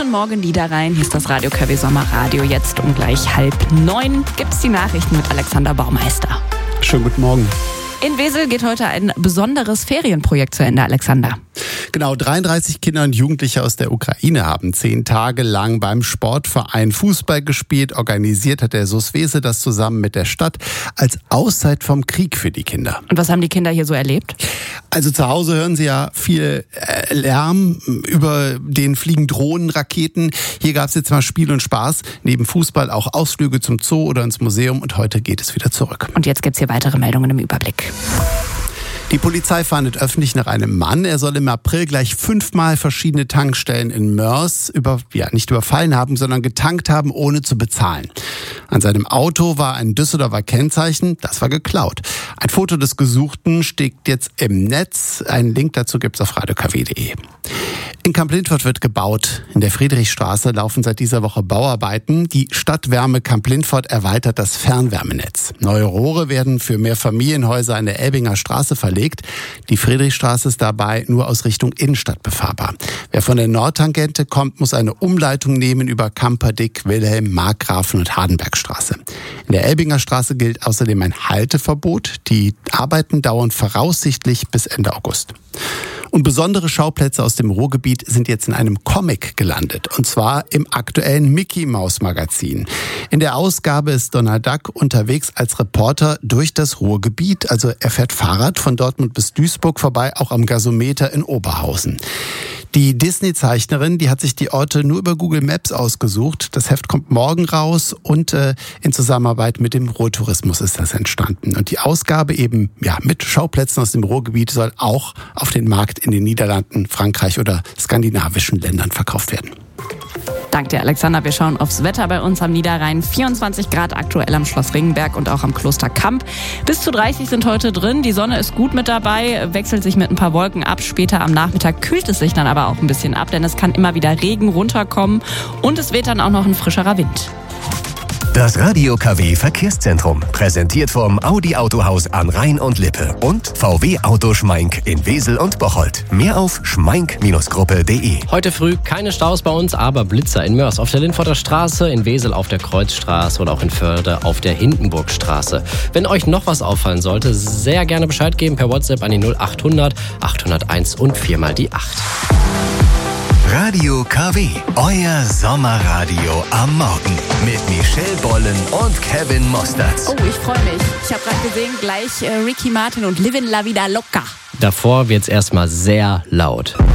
Guten Morgen, Niederrhein. Hier ist das Radio KW Sommerradio. Jetzt um gleich 8:30 gibt's die Nachrichten mit Alexander Baumeister. Schönen guten Morgen. In Wesel geht heute ein besonderes Ferienprojekt zu Ende, Alexander. Genau, 33 Kinder und Jugendliche aus der Ukraine haben 10 Tage lang beim Sportverein Fußball gespielt. Organisiert hat der SuS Wesel das zusammen mit der Stadt als Auszeit vom Krieg für die Kinder. Und was haben die Kinder hier so erlebt? Also zu Hause hören sie ja viel Lärm, über den fliegen Drohnen, Raketen. Hier gab es jetzt mal Spiel und Spaß. Neben Fußball auch Ausflüge zum Zoo oder ins Museum und heute geht es wieder zurück. Und jetzt gibt's hier weitere Meldungen im Überblick. Die Polizei fahndet öffentlich nach einem Mann. Er soll im April gleich 5-mal verschiedene Tankstellen in Moers nicht überfallen haben, sondern getankt haben, ohne zu bezahlen. An seinem Auto war ein Düsseldorfer Kennzeichen, das war geklaut. Ein Foto des Gesuchten steht jetzt im Netz. Einen Link dazu gibt's auf radiokw.de. In Kamp-Lintfort wird gebaut. In der Friedrichstraße laufen seit dieser Woche Bauarbeiten. Die Stadtwerke Kamp-Lintfort erweitert das Fernwärmenetz. Neue Rohre werden für mehr Familienhäuser an der Elbinger Straße verlegt. Die Friedrichstraße ist dabei nur aus Richtung Innenstadt befahrbar. Wer von der Nordtangente kommt, muss eine Umleitung nehmen über Kamperdick, Wilhelm, Markgrafen und Hardenbergstraße. In der Elbinger Straße gilt außerdem ein Halteverbot. Die Arbeiten dauern voraussichtlich bis Ende August. Und besondere Schauplätze aus dem Ruhrgebiet sind jetzt in einem Comic gelandet. Und zwar im aktuellen Mickey-Maus-Magazin. In der Ausgabe ist Donald Duck unterwegs als Reporter durch das Ruhrgebiet. Also er fährt Fahrrad von Dortmund bis Duisburg vorbei, auch am Gasometer in Oberhausen. Die Disney-Zeichnerin, die hat sich die Orte nur über Google Maps ausgesucht. Das Heft kommt morgen raus und in Zusammenarbeit mit dem Ruhrtourismus ist das entstanden. Und die Ausgabe eben mit Schauplätzen aus dem Ruhrgebiet soll auch auf den Markt in den Niederlanden, Frankreich oder skandinavischen Ländern verkauft werden. Danke dir, Alexander. Wir schauen aufs Wetter bei uns am Niederrhein. 24 Grad aktuell am Schloss Ringenberg und auch am Kloster Kamp. Bis zu 30 sind heute drin. Die Sonne ist gut mit dabei, wechselt sich mit ein paar Wolken ab. Später am Nachmittag kühlt es sich dann aber auch ein bisschen ab, denn es kann immer wieder Regen runterkommen und es weht dann auch noch ein frischerer Wind. Das Radio KW Verkehrszentrum, präsentiert vom Audi Autohaus an Rhein und Lippe und VW Auto Schmeink in Wesel und Bocholt. Mehr auf schmeink-gruppe.de. Heute früh keine Staus bei uns, aber Blitzer in Moers auf der Linforter Straße, in Wesel auf der Kreuzstraße oder auch in Förde auf der Hindenburgstraße. Wenn euch noch was auffallen sollte, sehr gerne Bescheid geben per WhatsApp an die 0800 801 und 4 die 8. Radio KW, euer Sommerradio am Morgen mit Michelle Bollen und Kevin Mostertz. Oh, ich freue mich. Ich habe gerade gesehen, gleich Ricky Martin und Livin La Vida Loca. Davor wird's erstmal sehr laut.